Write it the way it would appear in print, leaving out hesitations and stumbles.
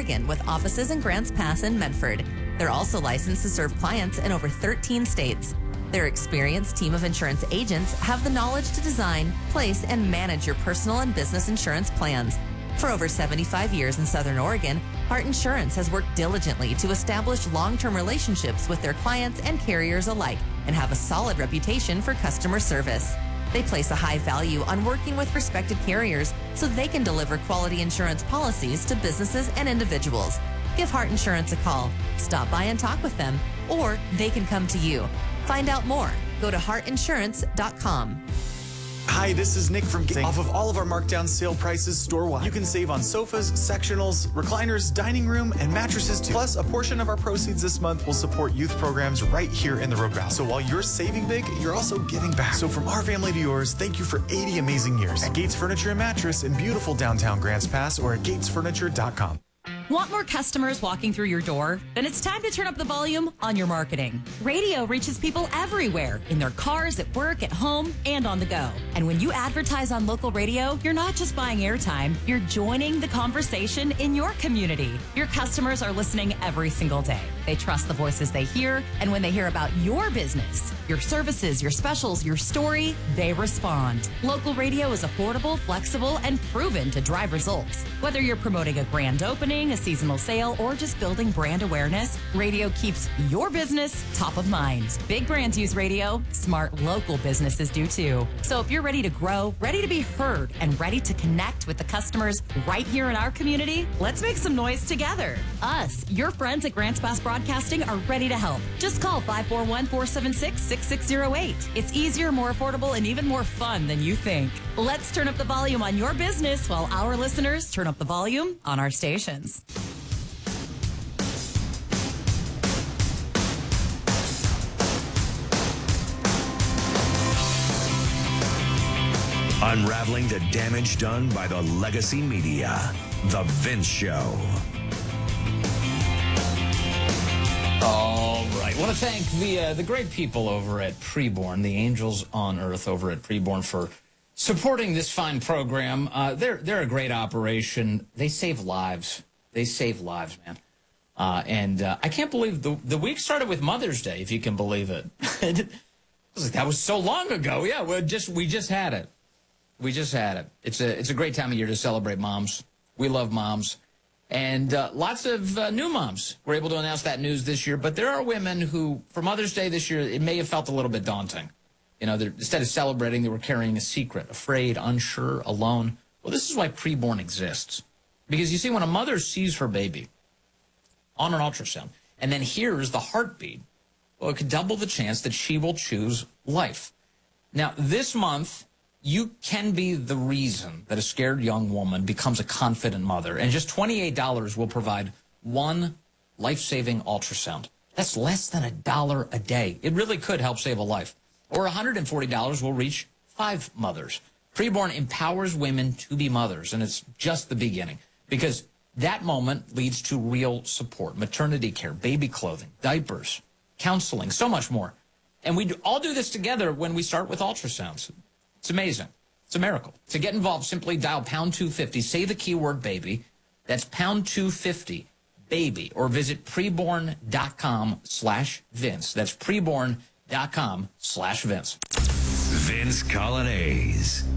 Oregon with offices in Grants Pass and Medford. They're also licensed to serve clients in over 13 states. Their experienced team of insurance agents have the knowledge to design, place, and manage your personal and business insurance plans. For over 75 years in Southern Oregon, Hart Insurance has worked diligently to establish long-term relationships with their clients and carriers alike and have a solid reputation for customer service. They place a high value on working with respected carriers so they can deliver quality insurance policies to businesses and individuals. Give Hart Insurance a call, stop by and talk with them, or they can come to you. Find out more. Go to heartinsurance.com. Hi, this is Nick from Off of all of our markdown sale prices store-wide. You can save on sofas, sectionals, recliners, dining room, and mattresses too. Plus, a portion of our proceeds this month will support youth programs right here in the Rogue Valley. So while you're saving big, you're also giving back. So from our family to yours, thank you for 80 amazing years. At Gates Furniture and Mattress in beautiful downtown Grants Pass or at gatesfurniture.com. Want more customers walking through your door? Then it's time to turn up the volume on your marketing. Radio reaches people everywhere, in their cars, at work, at home, and on the go. And when you advertise on local radio, you're not just buying airtime, you're joining the conversation in your community. Your customers are listening every single day. They trust the voices they hear, and when they hear about your business, your services, your specials, your story, they respond. Local radio is affordable, flexible, and proven to drive results. Whether you're promoting a grand opening, a seasonal sale, or just building brand awareness, radio keeps your business top of mind. Big brands use radio, smart local businesses do too. So if you're ready to grow, ready to be heard, and ready to connect with the customers right here in our community, let's make some noise together. Us, your friends at Grants Pass Broadcasting, are ready to help. Just call 541-476-6608. It's easier, more affordable, and even more fun than you think. Let's turn up the volume on your business while our listeners turn up the volume on our stations. Unraveling the damage done by the legacy media. The Vince Show. All right. I want to thank the great people over at Preborn, the angels on earth over at Preborn, for supporting this fine program. They're a great operation. They save lives. They save lives, man. And I can't believe the week started with Mother's Day, if you can believe it. That was so long ago. Yeah, we just had it. We just had it. It's a great time of year to celebrate moms. We love moms. And lots of new moms were able to announce that news this year. But there are women who, for Mother's Day this year, it may have felt a little bit daunting. You know, instead of celebrating, they were carrying a secret, afraid, unsure, alone. Well, this is why Preborn exists. Because, you see, when a mother sees her baby on an ultrasound and then hears the heartbeat, well, it could double the chance that she will choose life. Now, this month, you can be the reason that a scared young woman becomes a confident mother. And just $28 will provide one life-saving ultrasound. That's less than $1 a day. It really could help save a life. Or $140 will reach 5 mothers. Preborn empowers women to be mothers, and it's just the beginning. Because that moment leads to real support, maternity care, baby clothing, diapers, counseling, so much more. And we all do this together when we start with ultrasounds. It's amazing. It's a miracle. To get involved, simply dial pound 250, say the keyword baby. That's pound 250 baby, or visit preborn.com/Vince. That's preborn.com/Vince. Vince Colonnese.